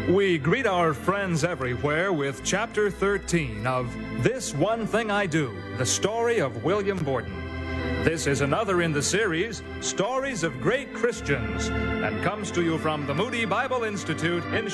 We greet our friends everywhere with Chapter 13 of This One Thing I Do, the story of William Borden. This is another in the series, Stories of Great Christians, and comes to you from the Moody Bible Institute in